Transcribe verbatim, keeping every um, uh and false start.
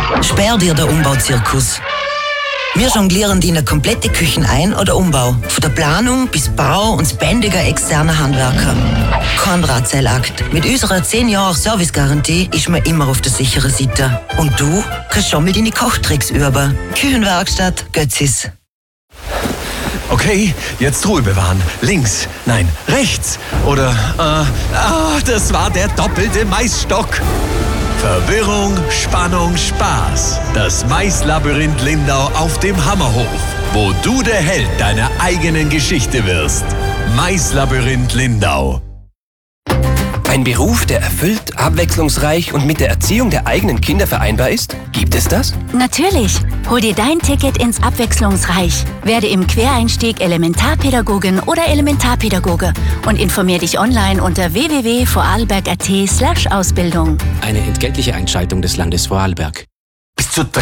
Sperr dir den Umbauzirkus. Wir jonglieren dir eine komplette Küche ein- oder Umbau. Von der Planung bis Bau und das bändige externe Handwerker. Kein Drahtseilakt. Mit unserer zehn Jahre Servicegarantie ist man immer auf der sicheren Seite. Und du kannst schon mal deine Kochtricks üben. Küchenwerkstatt Götzis. Okay, jetzt Ruhe bewahren. Links, nein, rechts. Oder, äh, ah, das war der doppelte Maisstock. Verwirrung, Spannung, Spaß. Das Maislabyrinth Lindau auf dem Hammerhof, wo du der Held deiner eigenen Geschichte wirst. Maislabyrinth Lindau. Ein Beruf, der erfüllt, abwechslungsreich und mit der Erziehung der eigenen Kinder vereinbar ist? Gibt es das? Natürlich. Hol dir dein Ticket ins Abwechslungsreich. Werde im Quereinstieg Elementarpädagogin oder Elementarpädagoge und informier dich online unter w w w punkt vorarlberg punkt a t slash Ausbildung. Eine entgeltliche Einschaltung des Landes Vorarlberg. Bis zu